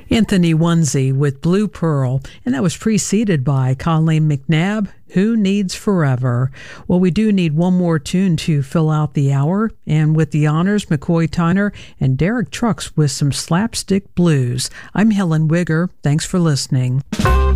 Anthony Onesie with Blue Pearl, and that was preceded by Colleen McNabb, Who Needs Forever. Well, we do need one more tune to fill out the hour, and with the honors, McCoy Tyner and Derek Trucks with some Slapstick Blues. I'm Helen Wigger. Thanks for listening.